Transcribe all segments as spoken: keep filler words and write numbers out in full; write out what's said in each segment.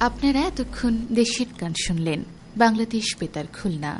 আপনারা এতক্ষণ দেশের গান শুনলেন বাংলাদেশ বেতার খুলনা।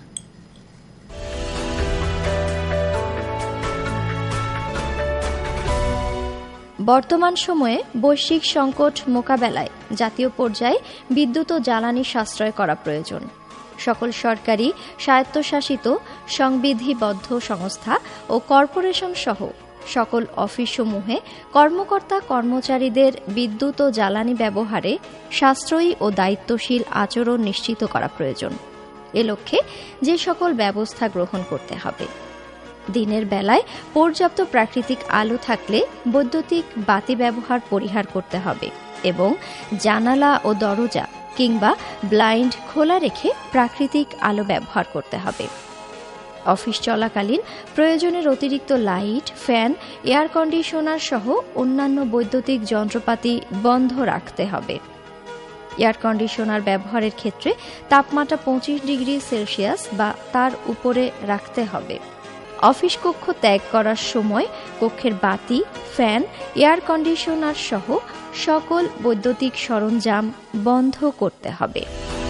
বর্তমান সময়ে বৈশ্বিক সংকট মোকাবেলায় জাতীয় পর্যায়ে বিদ্যুৎ ও জ্বালানি সাশ্রয় করা প্রয়োজন। সকল সরকারি, স্বায়ত্তশাসিত, সংবিধিবদ্ধ সংস্থা ও কর্পোরেশন সহ সকল অফিসসমূহে কর্মকর্তা কর্মচারীদের বিদ্যুৎ ও জ্বালানি ব্যবহারে সাশ্রয়ী ও দায়িত্বশীল আচরণ নিশ্চিত করা প্রয়োজন। এ লক্ষ্যে যে সকল ব্যবস্থা গ্রহণ করতে হবে: দিনের বেলায় পর্যাপ্ত প্রাকৃতিক আলো থাকলে বৈদ্যুতিক বাতি ব্যবহার পরিহার করতে হবে এবং জানালা ও দরজা কিংবা ব্লাইন্ড খোলা রেখে প্রাকৃতিক আলো ব্যবহার করতে হবে। অফিস চলাকালীন প্রয়োজনের অতিরিক্ত লাইট, ফ্যান, এয়ার কন্ডিশনার সহ অন্যান্য বৈদ্যুতিক যন্ত্রপাতি বন্ধ রাখতে হবে। এয়ার কন্ডিশনার ব্যবহারের ক্ষেত্রে তাপমাত্রা পঁচিশ ডিগ্রি সেলসিয়াস বা তার উপরে রাখতে হবে। অফিস কক্ষ ত্যাগ করার সময় কক্ষের বাতি, ফ্যান, এয়ার কন্ডিশনার সহ সকল বৈদ্যুতিক সরঞ্জাম বন্ধ করতে হবে।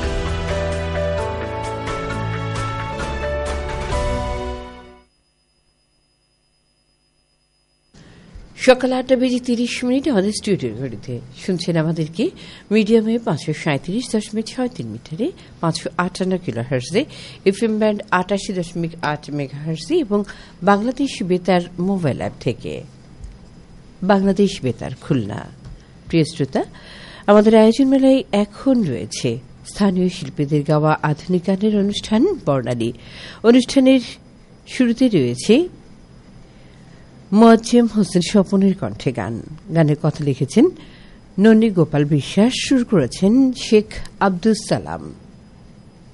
সকাল আটটা বেজে তিরিশ মিনিট আমাদের স্টুডিওর ঘড়িতে শুনছেন আমাদেরকে মিডিয়ামে পাঁচশো সাঁত্রিশ দশমিক ছয় তিন মিটারে পাঁচশো আটান্ন কিলো হার্জে, এফএম ব্যান্ড আটাশি দশমিক আট মেগা হার্জে এবং বাংলাদেশ বেতার মোবাইল অ্যাপ থেকে। বাংলাদেশ বেতার খুলনা। প্রিয় শ্রোতা, আমাদের আয়োজন মেলায় এখন রয়েছে স্থানীয় শিল্পীদের গাওয়া আধুনিক গানের অনুষ্ঠান বর্ণালী। অনুষ্ঠানের শুরুতে রয়েছে মোয়াজ্জেম হোসেন স্বপনের কণ্ঠে গান। গানের কথা লিখেছেন নন্দী গোপাল বিশ্বাস, সুর করেছেন শেখ আব্দুস সালাম।